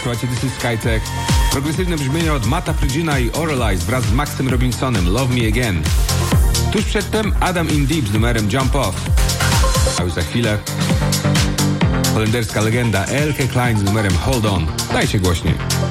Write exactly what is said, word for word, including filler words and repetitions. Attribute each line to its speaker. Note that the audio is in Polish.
Speaker 1: słuchajcie This is Skytech. Progresywne brzmienie od Matta Prygina i Oralize wraz z Maxem Robinsonem, Love Me Again. Tuż przedtem Adam in Deep z numerem Jump Off. A już za chwilę holenderska legenda Elke Klein z numerem Hold On. Dajcie głośniej.